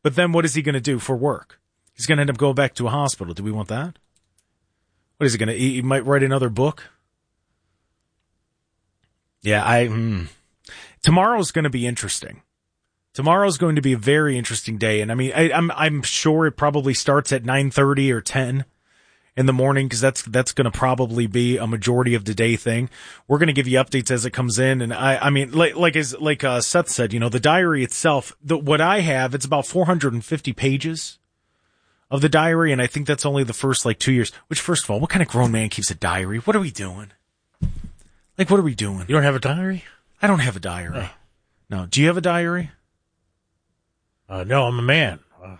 But then what is he going to do for work? He's going to end up going back to a hospital. Do we want that? What is he going to, he might write another book? Yeah, tomorrow's going to be interesting. Tomorrow's going to be a very interesting day. And I mean, I'm sure it probably starts at 9:30 or 10 in the morning, because that's going to probably be a majority of the day thing. We're going to give you updates as it comes in. And I mean, like Seth said, the diary itself, what I have, it's about 450 pages of the diary. And I think that's only the first 2 years, which, first of all, what kind of grown man keeps a diary? What are we doing? What are we doing? You don't have a diary? I don't have a diary. No. Do you have a diary? No, I'm a man.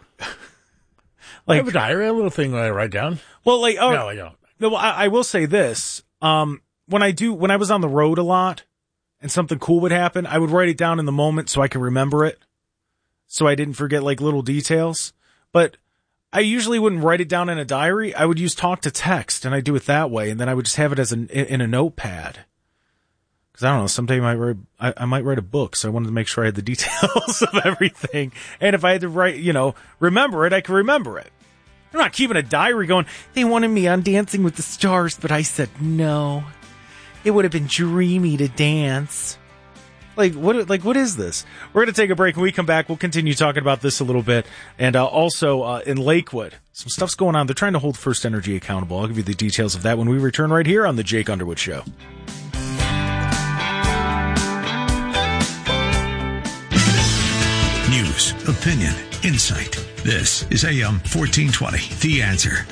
I have a diary, a little thing that I write down. Well, no, I don't. No, I will say this. When I was on the road a lot and something cool would happen, I would write it down in the moment so I could remember it, so I didn't forget little details. But I usually wouldn't write it down in a diary. I would use talk to text, and I do it that way, and then I would just have it as in a notepad. Because I don't know, someday I might write a book, so I wanted to make sure I had the details of everything. And if I had to write, remember it, I could remember it. I'm not keeping a diary going, they wanted me on Dancing with the Stars, but I said no. It would have been dreamy to dance. What is this? We're going to take a break. When we come back, we'll continue talking about this a little bit. And also in Lakewood, some stuff's going on. They're trying to hold First Energy accountable. I'll give you the details of that when we return right here on The Jake Underwood Show. News, opinion, insight. This is AM 1420, The Answer.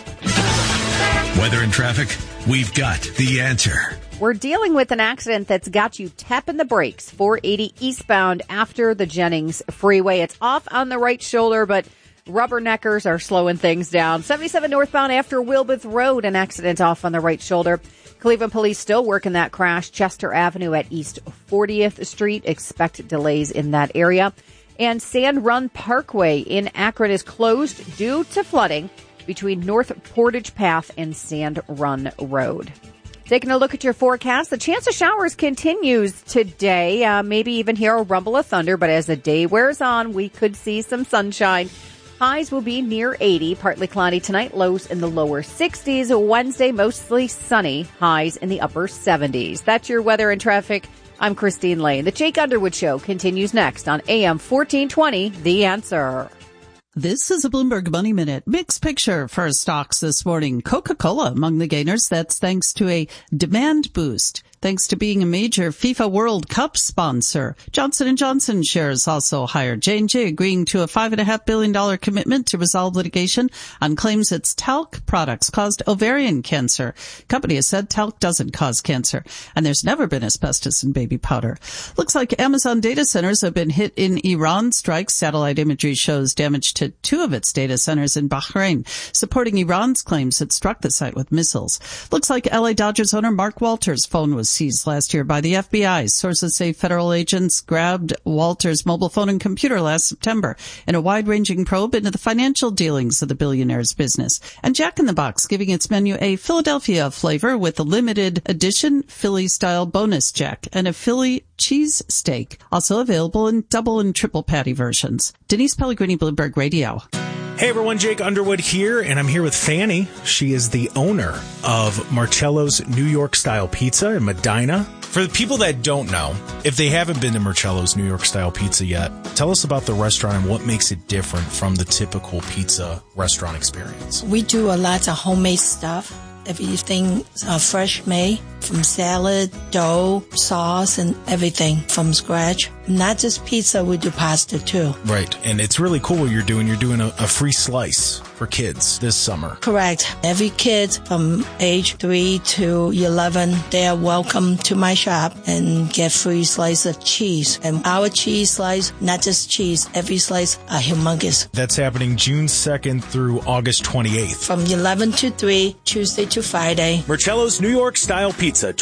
Weather and traffic, we've got the answer. We're dealing with an accident that's got you tapping the brakes. 480 eastbound after the Jennings Freeway. It's off on the right shoulder, but rubberneckers are slowing things down. 77 northbound after Wilbeth Road, an accident off on the right shoulder. Cleveland police still working that crash. Chester Avenue at East 40th Street. Expect delays in that area. And Sand Run Parkway in Akron is closed due to flooding between North Portage Path and Sand Run Road. Taking a look at your forecast, the chance of showers continues today. Maybe even hear a rumble of thunder, but as the day wears on, we could see some sunshine. Highs will be near 80, partly cloudy tonight, lows in the lower 60s. Wednesday, mostly sunny, highs in the upper 70s. That's your weather and traffic. I'm Christine Lane. The Jake Underwood Show continues next on AM 1420, The Answer. This is a Bloomberg Money Minute. Mixed picture for stocks this morning. Coca-Cola among the gainers. That's thanks to a demand boost. Thanks to being a major FIFA World Cup sponsor. Johnson & Johnson shares also higher. J&J agreeing to a $5.5 billion commitment to resolve litigation on claims its talc products caused ovarian cancer. Company has said talc doesn't cause cancer, and there's never been asbestos in baby powder. Looks like Amazon data centers have been hit in Iran strikes. Satellite imagery shows damage to 2 of its data centers in Bahrain, supporting Iran's claims it struck the site with missiles. Looks like LA Dodgers owner Mark Walters' phone was seized last year by the FBI. Sources say federal agents grabbed Walters' mobile phone and computer last September in a wide-ranging probe into the financial dealings of the billionaire's business. And Jack in the Box giving its menu a Philadelphia flavor with a limited edition Philly-style bonus Jack and a Philly cheese steak, also available in double and triple patty versions. Denise Pellegrini, Bloomberg Radio. Hey everyone, Jake Underwood here, and I'm here with Fanny. She is the owner of Marcello's New York Style Pizza in Medina. For the people that don't know, if they haven't been to Marcello's New York Style Pizza yet, tell us about the restaurant and what makes it different from the typical pizza restaurant experience. We do a lot of homemade stuff. Everything fresh made, from salad, dough, sauce, and everything from scratch. Not just pizza, we do pasta too. Right, and it's really cool what you're doing. You're doing a free slice for kids this summer. Correct. Every kid from age 3 to 11, they are welcome to my shop and get free slice of cheese. And our cheese slice, not just cheese, every slice are humongous. That's happening June 2nd through August 28th. From 11 to 3, Tuesday to Friday. Marcello's New York Style Pizza,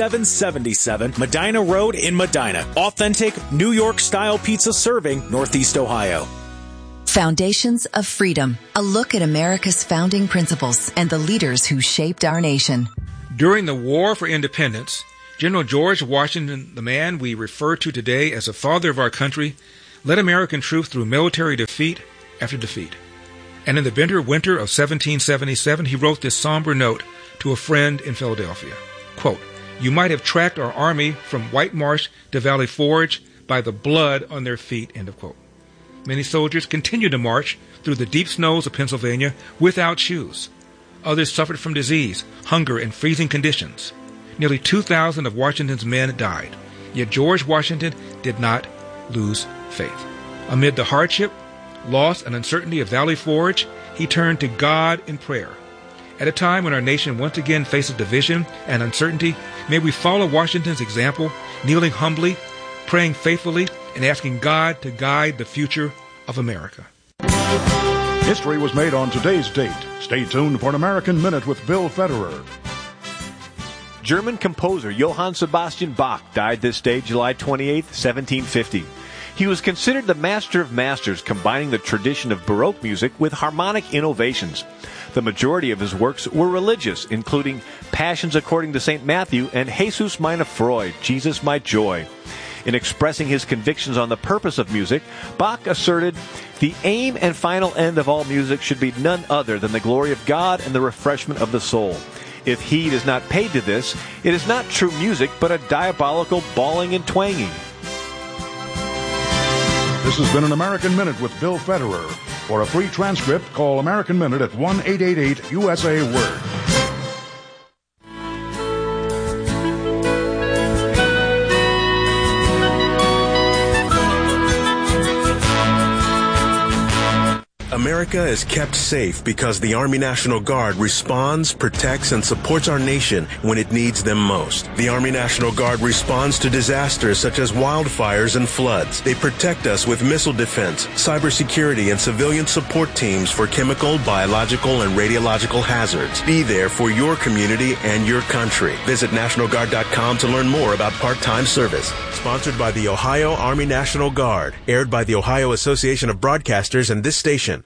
2777 Medina Road in Medina. Authentic New York Style Pizza serving Northeast Ohio. Foundations of Freedom, a look at America's founding principles and the leaders who shaped our nation. During the War for Independence, General George Washington, the man we refer to today as the father of our country, led American troops through military defeat after defeat. And in the bitter winter of 1777, he wrote this somber note to a friend in Philadelphia. Quote, "You might have tracked our army from White Marsh to Valley Forge by the blood on their feet," end of quote. Many soldiers continued to march through the deep snows of Pennsylvania without shoes. Others suffered from disease, hunger, and freezing conditions. Nearly 2,000 of Washington's men died. Yet George Washington did not lose faith. Amid the hardship, loss, and uncertainty of Valley Forge, he turned to God in prayer. At a time when our nation once again faces division and uncertainty, may we follow Washington's example, kneeling humbly, praying faithfully, and asking God to guide the future of America. History was made on today's date. Stay tuned for an American Minute with Bill Federer. German composer Johann Sebastian Bach died this day, July 28, 1750. He was considered the master of masters, combining the tradition of Baroque music with harmonic innovations. The majority of his works were religious, including Passions According to St. Matthew and Jesus meine Freude, Jesus my Joy. In expressing his convictions on the purpose of music, Bach asserted, "The aim and final end of all music should be none other than the glory of God and the refreshment of the soul. If heed is not paid to this, it is not true music, but a diabolical bawling and twanging." This has been an American Minute with Bill Federer. For a free transcript, call American Minute at 1-888-USA-WORD. America is kept safe because the Army National Guard responds, protects, and supports our nation when it needs them most. The Army National Guard responds to disasters such as wildfires and floods. They protect us with missile defense, cybersecurity, and civilian support teams for chemical, biological, and radiological hazards. Be there for your community and your country. Visit NationalGuard.com to learn more about part-time service. Sponsored by the Ohio Army National Guard. Aired by the Ohio Association of Broadcasters and this station.